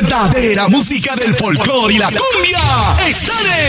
verdadera música del folclore y la cumbia están